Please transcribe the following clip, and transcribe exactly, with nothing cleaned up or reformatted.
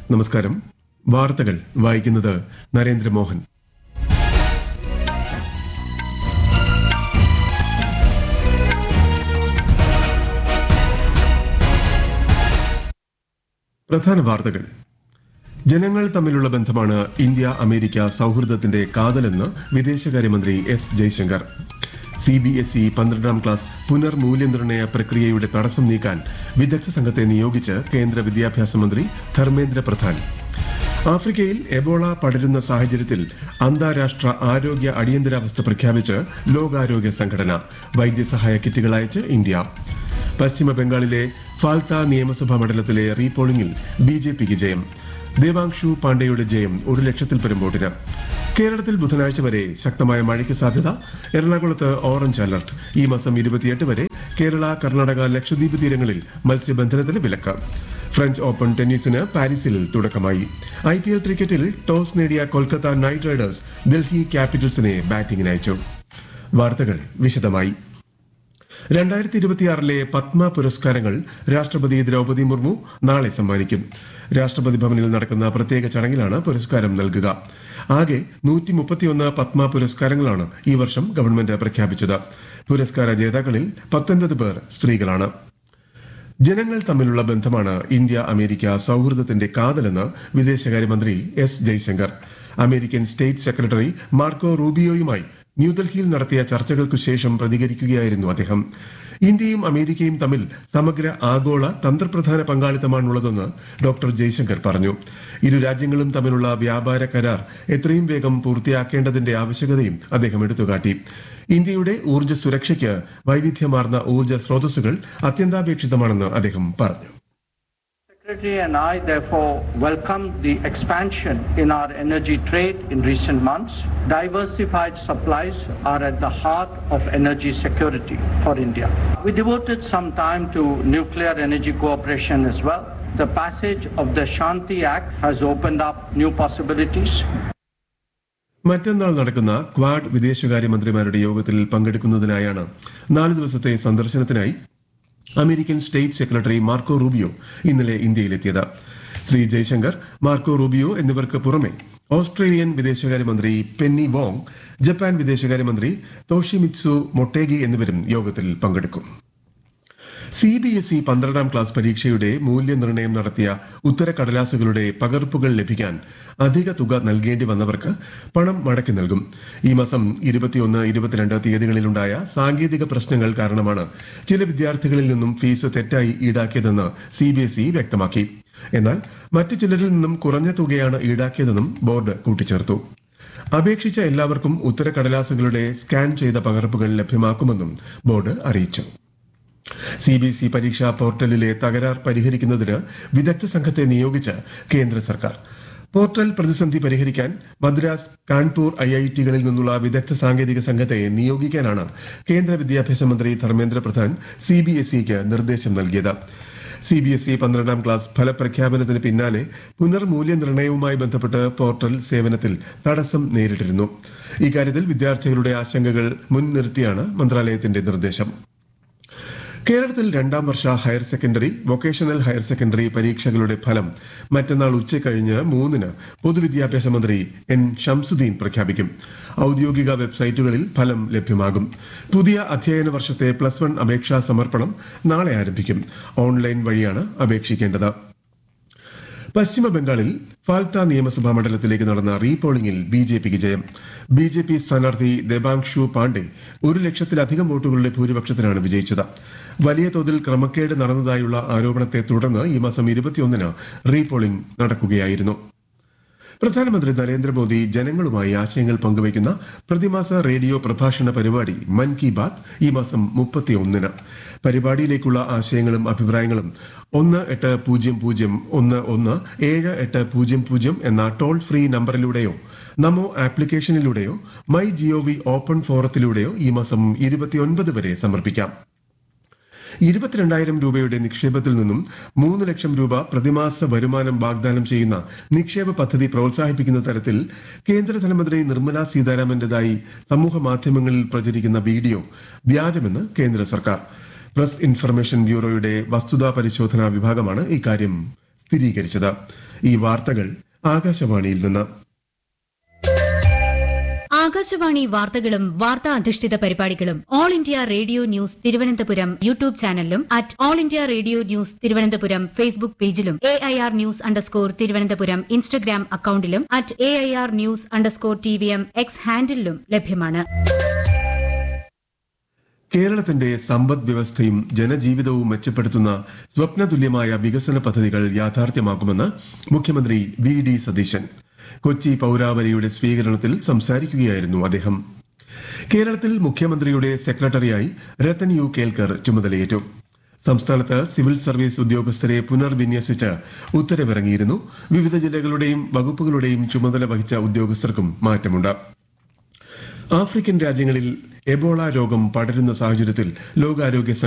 നമസ്കാരം. വാർത്തകൾ വായിക്കുന്നത് നരേന്ദ്രമോഹൻ. പ്രധാന വാർത്തകൾ. ജനങ്ങൾ തമ്മിലുള്ള ബന്ധമാണ് ഇന്ത്യ അമേരിക്ക സൌഹൃദത്തിന്റെ കാതലെന്ന് വിദേശകാര്യമന്ത്രി S Jaishankar. C B S E പന്ത്രണ്ടാം ക്ലാസ് പുനർമൂല്യനിർണ്ണയ പ്രക്രിയയുടെ തടസ്സം നീക്കാൻ വിദഗ്ധ സംഘത്തെ നിയോഗിച്ച് കേന്ദ്ര വിദ്യാഭ്യാസ മന്ത്രി ധർമ്മേന്ദ്ര പ്രധാൻ. ആഫ്രിക്കയിൽ എബോള പടരുന്ന സാഹചര്യത്തിൽ അന്താരാഷ്ട്ര ആരോഗ്യ അടിയന്തരാവസ്ഥ പ്രഖ്യാപിച്ച് ലോകാരോഗ്യ സംഘടന. വൈദ്യസഹായ കിറ്റുകൾ അയച്ച് ഇന്ത്യ. പശ്ചിമ ബംഗാളിലെ ഫാൽത്ത നിയമസഭാ മണ്ഡലത്തിലെ റീപോളിംഗിൽ ബി ജെ പിക്ക് ജയം. ദേവാംശു പാണ്ഡെയുടെ ജയം ഒരു ലക്ഷത്തിൽ പരം വോട്ടിന്. കേരളത്തിൽ ബുധനാഴ്ച വരെ ശക്തമായ മഴയ്ക്ക് സാധ്യത. എറണാകുളത്ത് ഓറഞ്ച് അലർട്ട്. ഈ മാസം ഇരുപത്തിയെട്ട് വരെ കേരള, കർണാടക, ലക്ഷദ്വീപ് തീരങ്ങളിൽ മത്സ്യബന്ധനത്തിന് വിലക്ക്. ഫ്രഞ്ച് ഓപ്പൺ ടെന്നീസിന് പാരീസിൽ തുടക്കമായി. ഐ പി എൽ ക്രിക്കറ്റിൽ ടോസ് നേടിയ കൊൽക്കത്ത നൈറ്റ് റൈഡേഴ്സ് ഡൽഹി ക്യാപിറ്റൽസിനെ ബാറ്റിംഗിനയച്ചു. വാർത്തകൾ വിശദമായി. രണ്ടായിരത്തി ഇരുപത്തിയാറിലെ പത്മ പുരസ്കാരങ്ങൾ രാഷ്ട്രപതി ദ്രൌപദി മുർമു നാളെ സമ്മാനിക്കും. രാഷ്ട്രപതി ഭവനിൽ നടക്കുന്ന പ്രത്യേക ചടങ്ങിലാണ് പുരസ്കാരം നൽകുക. ആകെ നൂറ്റി മുപ്പത്തിയൊന്ന് പത്മ പുരസ്കാരങ്ങളാണ് ഈ വർഷം ഗവൺമെന്റ് പ്രഖ്യാപിച്ചത്. പുരസ്കാര ജേതാക്കളിൽ പത്തൊൻപത് പേർ സ്ത്രീകളാണ്. ജനങ്ങൾ തമ്മിലുള്ള ബന്ധമാണ് ഇന്ത്യ അമേരിക്ക സൌഹൃദത്തിന്റെ കാതലെന്ന് വിദേശകാര്യമന്ത്രി S Jaishankar. American state secretary Marco റൂബിയോയുമായി ന്യൂഡൽഹിയിൽ നടത്തിയ ചർച്ചകൾക്കു ശേഷം പ്രതികരിക്കുകയായിരുന്നു അദ്ദേഹം. ഇന്ത്യയും അമേരിക്കയും തമ്മിൽ സമഗ്ര ആഗോള തന്ത്രപ്രധാന പങ്കാളിത്തമാണുള്ളതെന്ന് ഡോക്ടർ ജയശങ്കർ പറഞ്ഞു. ഇരു രാജ്യങ്ങളും തമ്മിലുള്ള വ്യാപാര കരാർ എത്രയും വേഗം പൂർത്തിയാക്കേണ്ടതിന്റെ ആവശ്യകതയും അദ്ദേഹം എടുത്തുകാട്ടി. ഇന്ത്യയുടെ ഊർജ്ജ സുരക്ഷയ്ക്ക് വൈവിധ്യമാർന്ന ഊർജ്ജ സ്രോതസ്സുകൾ അത്യന്താപേക്ഷിതമാണെന്ന് അദ്ദേഹം പറഞ്ഞു. The Secretary and I therefore welcome the expansion in our energy trade in recent months. Diversified supplies are at the heart of energy security for India. We devoted some time to nuclear energy cooperation as well. The passage of the Shanti Act has opened up new possibilities. മറ്റന്നാൾ നടക്കുന്ന quad വിദേശകാര്യമന്ത്രിമാരുടെ യോഗത്തിൽ പങ്കെടുക്കുന്നതിനായാണ് നാല് ദിവസത്തെ സന്ദർശനത്തിനായി American state secretary Marco Rubio ഇന്നലെ ഇന്ത്യയിലെത്തിയത്. Shri Jaishankar, Marco Rubio എന്നിവർക്ക് പുറമെ Australian വിദേശകാര്യമന്ത്രി പെന്നി വോങ്, ജപ്പാൻ വിദേശകാര്യമന്ത്രി തോഷിമിത്സു മൊട്ടേഗി എന്നിവരും യോഗത്തിൽ പങ്കെടുക്കും. സി ബി എസ് ഇ പന്ത്രണ്ടാം ക്ലാസ് പരീക്ഷയുടെ മൂല്യനിർണ്ണയം നടത്തിയ ഉത്തരക്കടലാസുകളുടെ പകർപ്പുകൾ ലഭിക്കാൻ അധിക തുക നൽകേണ്ടി വന്നവർക്ക് പണം മടക്കി നൽകും. ഈ മാസം ഇരുപത്തിയൊന്ന് ഇരുപത്തിരണ്ട് തീയതികളിലുണ്ടായ സാങ്കേതിക പ്രശ്നങ്ങൾ കാരണമാണ് ചില വിദ്യാർത്ഥികളിൽ നിന്നും ഫീസ് തെറ്റായി ഈടാക്കിയതെന്ന് സി ബി എസ് ഇ വ്യക്തമാക്കി. എന്നാൽ മറ്റു ചിലരിൽ നിന്നും കുറഞ്ഞ തുകയാണ് ഈടാക്കിയതെന്നും ബോർഡ് കൂട്ടിച്ചേർത്തു. അപേക്ഷിച്ച എല്ലാവർക്കും ഉത്തരക്കടലാസുകളുടെ സ്കാൻ ചെയ്ത പകർപ്പുകൾ ലഭ്യമാക്കുമെന്നും ബോർഡ് അറിയിച്ചു. സി ബി എസ് ഇ പരീക്ഷാ പോർട്ടലിലെ തകരാർ പരിഹരിക്കുന്നതിന് വിദഗ്ധ സംഘത്തെ നിയോഗിച്ച് കേന്ദ്ര സർക്കാർ. പോർട്ടൽ പ്രതിസന്ധി പരിഹരിക്കാൻ മദ്രാസ്, കാൺപൂർ ഐ ഐ ടികളിൽ നിന്നുള്ള വിദഗ്ധ സാങ്കേതിക സംഘത്തെ നിയോഗിക്കാനാണ് കേന്ദ്ര വിദ്യാഭ്യാസ മന്ത്രി Dharmendra Pradhan C B S ഇക്ക് നിർദ്ദേശം നൽകിയത്. സി ബി എസ് ഇ പന്ത്രണ്ടാം ക്ലാസ് ഫലപ്രഖ്യാപനത്തിന് പിന്നാലെ പുനർമൂല്യനിർണ്ണയവുമായി ബന്ധപ്പെട്ട് പോർട്ടൽ സേവനത്തിൽ തടസ്സം നേരിട്ടിരുന്നു. ഇക്കാര്യത്തിൽ വിദ്യാർത്ഥികളുടെ ആശങ്കകൾ മുൻനിർത്തിയാണ് മന്ത്രാലയത്തിന്റെ നിർദ്ദേശം. കേരളത്തിൽ രണ്ടാം വർഷ higher secondary, vocational higher secondary പരീക്ഷകളുടെ ഫലം മറ്റന്നാൾ ഉച്ചകഴിഞ്ഞ് മൂന്നിന് പൊതുവിദ്യാഭ്യാസ മന്ത്രി എൻ ഷംസുദ്ദീൻ പ്രഖ്യാപിക്കും. ഔദ്യോഗിക വെബ്സൈറ്റുകളിൽ ഫലം ലഭ്യമാകും. പുതിയ അധ്യയന വർഷത്തെ പ്ലസ് വൺ അപേക്ഷാ സമർപ്പണം നാളെ ആരംഭിക്കും. ഓൺലൈൻ വഴിയാണ് അപേക്ഷിക്കേണ്ടത്. പശ്ചിമ ബംഗാളിൽ ഫാൽത്ത നിയമസഭാ മണ്ഡലത്തിലേക്ക് നടന്ന റീപോളിംഗിൽ ബി ജെ പിക്ക് ജയം. ബി ജെ പി സ്ഥാനാർത്ഥി ദേവാംശു പാണ്ഡെ ഒരു ലക്ഷത്തിലധികം വോട്ടുകളുടെ ഭൂരിപക്ഷത്തിനാണ് വിജയിച്ചത്. വലിയ തോതിൽ ക്രമക്കേട് നടന്നതായുള്ള ആരോപണത്തെ തുടർന്ന് ഈ മാസം ഇരുപത്തിയൊന്നിന് റീപോളിംഗ് നടക്കുകയായിരുന്നു. പ്രധാനമന്ത്രി നരേന്ദ്രമോദി ജനങ്ങളുമായി ആശയങ്ങൾ പങ്കുവയ്ക്കുന്ന പ്രതിമാസ റേഡിയോ പ്രഭാഷണ പരിപാടി മൻ കി ബാത് ഈ മാസം മുപ്പത്തിയൊന്നിന്. പരിപാടിയിലേക്കുള്ള ആശയങ്ങളും അഭിപ്രായങ്ങളും ഒന്ന് എട്ട് പൂജ്യം പൂജ്യം ഒന്ന് ഒന്ന് ഏഴ് എട്ട് പൂജ്യം പൂജ്യം എന്ന toll free നമ്പറിലൂടെയോ Namo ആപ്ലിക്കേഷനിലൂടെയോ my G O V open ഫോറത്തിലൂടെയോ ഈ മാസം ഇരുപത്തിയൊൻപത് വരെ സമർപ്പിക്കാം. ഇരുപത്തിരണ്ടായിരം രൂപയുടെ നിക്ഷേപത്തിൽ നിന്നും മൂന്ന് ലക്ഷം രൂപ പ്രതിമാസ വരുമാനം വാഗ്ദാനം ചെയ്യുന്ന നിക്ഷേപ പദ്ധതി പ്രോത്സാഹിപ്പിക്കുന്ന തരത്തിൽ കേന്ദ്ര ധനമന്ത്രി നിർമ്മല സീതാരാമന്റേതായി സമൂഹ മാധ്യമങ്ങളിൽ പ്രചരിക്കുന്ന വീഡിയോ വ്യാജമെന്ന് കേന്ദ്ര സർക്കാർ. പ്രസ് ഇൻഫർമേഷൻ ബ്യൂറോയുടെ വസ്തുതാ പരിശോധനാ വിഭാഗമാണ് ഇക്കാര്യം സ്ഥിരീകരിച്ചത്. ഈ വാർത്തകൾ ആകാശവാണിയിൽ നിന്ന്. ആകാശവാണി വാർത്തകളും വാർത്താ അധിഷ്ഠിത പരിപാടികളും all India radio news Thiruvananthapuram YouTube ചാനലിലും at all India radio news Thiruvananthapuram Facebook പേജിലും A I R news underscore Thiruvananthapuram Instagram അക്കൌണ്ടിലും at A I R news underscore T V M X ഹാൻഡിലും ലഭ്യമാണ്. കേരളത്തിന്റെ സമ്പദ് വ്യവസ്ഥയും ജനജീവിതവും മെച്ചപ്പെടുത്തുന്ന സ്വപ്നതുല്യമായ വികസന പദ്ധതികൾ യാഥാർത്ഥ്യമാക്കുമെന്ന് മുഖ്യമന്ത്രി വി ഡി സതീശൻ. കൊച്ചി പൌരാവലിയുടെ സ്വീകരണത്തിൽ സംസാരിക്കുകയായിരുന്നു അദ്ദേഹം. കേരളത്തിൽ മുഖ്യമന്ത്രിയുടെ സെക്രട്ടറിയായി രത്തൻ യു കേൽക്കർ ചുമതലയേറ്റു. സംസ്ഥാനത്ത് സിവിൽ സർവീസ് ഉദ്യോഗസ്ഥരെ പുനർവിന്യസിച്ച് ഉത്തരവിറങ്ങിയിരുന്നു. വിവിധ ജില്ലകളുടെയും വകുപ്പുകളുടെയും ചുമതല വഹിച്ച ഉദ്യോഗസ്ഥർക്കും മാറ്റമുണ്ട്. ആഫ്രിക്കൻ രാജ്യങ്ങളിൽ എബോള രോഗം പടരുന്ന സാഹചര്യത്തിൽ ലോകാരോഗ്യ